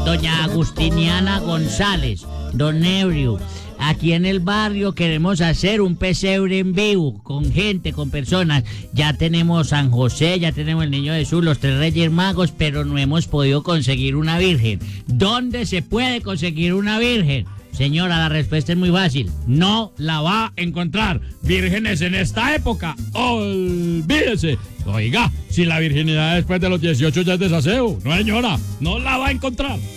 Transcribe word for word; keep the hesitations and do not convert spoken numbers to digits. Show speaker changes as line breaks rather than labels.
doña Agustiniana González, don Neuriu. Aquí en el barrio queremos hacer un pesebre en vivo, con gente, con personas. Ya tenemos San José, ya tenemos el Niño Jesús, los tres Reyes Magos, pero no hemos podido conseguir una virgen. ¿Dónde se puede conseguir una virgen? Señora, la respuesta es muy fácil. No la va a encontrar. Vírgenes en esta época, olvídese. Oiga, si la virginidad después de los dieciocho ya es desaseo. No, señora, no la va a encontrar.